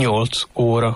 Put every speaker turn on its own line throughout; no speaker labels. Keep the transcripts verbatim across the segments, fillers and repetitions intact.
nyolc óra.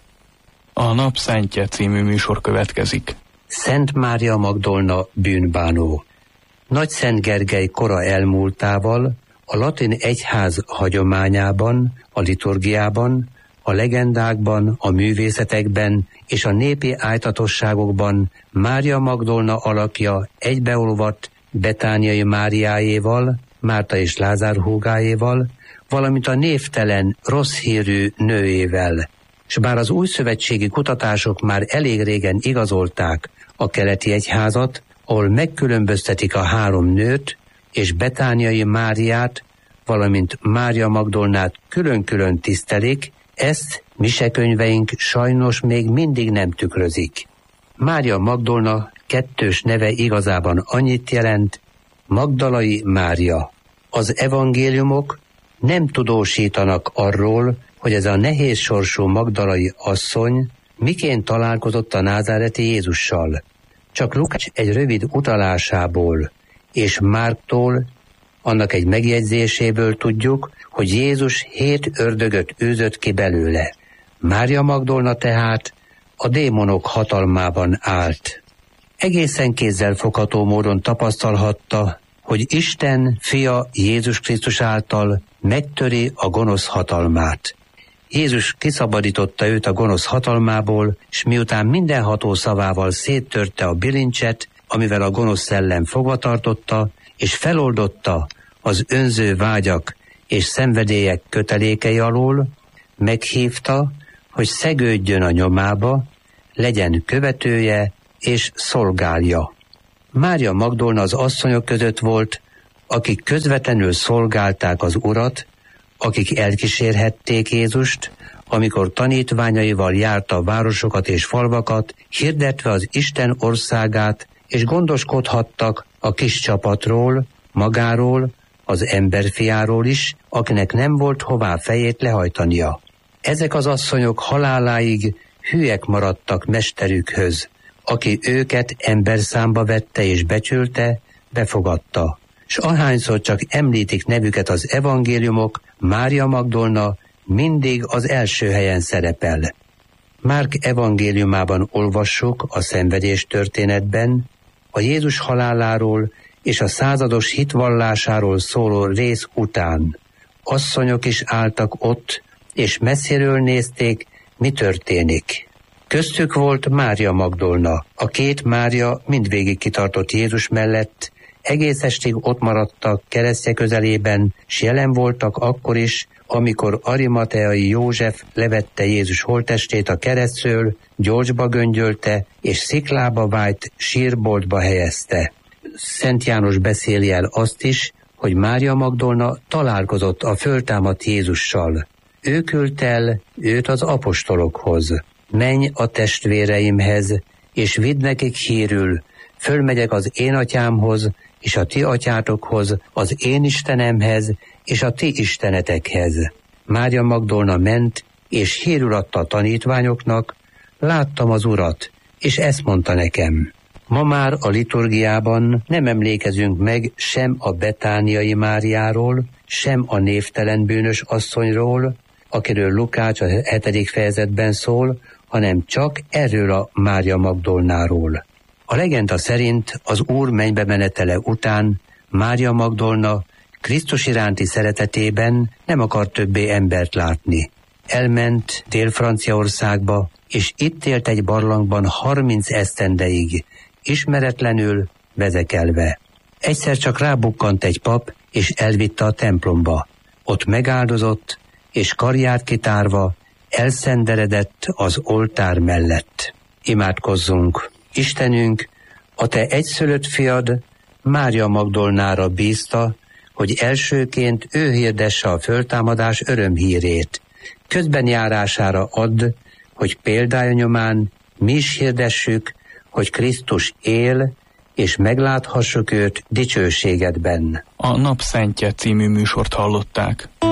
A Napszentje című műsor következik.
Szent Mária Magdolna bűnbánó. Nagy Szent Gergely kora elmúltával a latin egyház hagyományában, a liturgiában, a legendákban, a művészetekben és a népi ájtatosságokban Mária Magdolna alakja egybeolvadt Betániai Máriájéval, Márta és Lázár húgájéval, valamint a névtelen, rossz hírű nőjével. S bár az újszövetségi kutatások már elég régen igazolták a keleti egyházat, ahol megkülönböztetik a három nőt, és Betániai Máriát, valamint Mária Magdolnát külön-külön tisztelik, ezt misekönyveink sajnos még mindig nem tükrözik. Mária Magdolna kettős neve igazában annyit jelent, Magdalai Mária. Az evangéliumok nem tudósítanak arról, hogy ez a nehéz sorsú magdalai asszony miként találkozott a názáreti Jézussal. Csak Lukács egy rövid utalásából és Márktól, annak egy megjegyzéséből tudjuk, hogy Jézus hét ördögöt űzött ki belőle. Mária Magdolna tehát a démonok hatalmában állt. Egészen kézzelfogható módon tapasztalhatta, hogy Isten fia Jézus Krisztus által megtöri a gonosz hatalmát. Jézus kiszabadította őt a gonosz hatalmából, és miután mindenható szavával széttörte a bilincset, amivel a gonosz szellem fogva tartotta, és feloldotta az önző vágyak és szenvedélyek kötelékei alól, meghívta, hogy szegődjön a nyomába, legyen követője és szolgálja. Mária Magdolna az asszonyok között volt, akik közvetlenül szolgálták az Urat, akik elkísérhették Jézust, amikor tanítványaival járta a városokat és falvakat, hirdetve az Isten országát, és gondoskodhattak a kis csapatról, magáról, az emberfiáról is, akinek nem volt hová fejét lehajtania. Ezek az asszonyok haláláig hülyek maradtak mesterükhöz, aki őket emberszámba vette és becsülte, befogadta. S ahányszor csak említik nevüket az evangéliumok, Mária Magdolna mindig az első helyen szerepel. Márk evangéliumában olvassuk a szenvedés történetben, a Jézus haláláról és a százados hitvallásáról szóló rész után. Asszonyok is álltak ott, és messziről nézték, mi történik. Köztük volt Mária Magdolna. A két Mária mindvégig kitartott Jézus mellett, egész estig ott maradtak keresztje közelében, s jelen voltak akkor is, amikor Arimateai József levette Jézus holttestét a keresztről, gyolcsba göngyölte, és sziklába vájt sírboltba helyezte. Szent János beszéli el azt is, hogy Mária Magdolna találkozott a föltámadt Jézussal. Ő küldte el őt az apostolokhoz. Menj a testvéreimhez, és vidd nekik hírül, fölmegyek az én atyámhoz, és a ti atyátokhoz, az én Istenemhez, és a ti istenetekhez. Mária Magdolna ment, és hírül adta a tanítványoknak, láttam az Urat, és ezt mondta nekem. Ma már a liturgiában nem emlékezünk meg sem a Betániai Máriáról, sem a névtelen bűnös asszonyról, akiről Lukács a hetedik fejezetben szól, hanem csak erről a Mária Magdolnáról. A legenda szerint az Úr mennybe menetele után Mária Magdolna Krisztus iránti szeretetében nem akar többé embert látni. Elment Dél-Franciaországba, és itt élt egy barlangban harminc esztendeig, ismeretlenül, vezekelve. Egyszer csak rábukkant egy pap, és elvitte a templomba. Ott megáldozott, és karját kitárva elszenderedett az oltár mellett. Imádkozzunk! Istenünk, a te egyszülött fiad Mária Magdolnára bízta, hogy elsőként ő hirdesse a föltámadás örömhírét. Közbenjárására add, hogy példája nyomán mi is hirdessük, hogy Krisztus él, és megláthassuk őt dicsőségedben.
A Napszentje című műsort hallották.